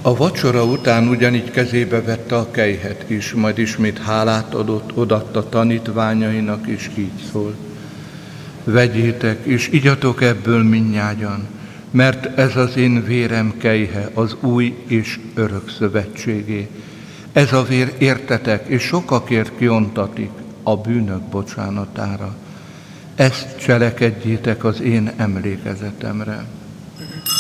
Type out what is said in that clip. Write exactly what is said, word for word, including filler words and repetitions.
A vacsora után ugyanígy kezébe vette a kelyhet is, majd ismét hálát adott, odatta tanítványainak, és így szól: vegyétek, és igyatok ebből mindnyájan, mert ez az én vérem kelyhe, az új és örök szövetségé. Ez a vér értetek, és sokakért kiontatik a bűnök bocsánatára. Ezt cselekedjétek az én emlékezetemre.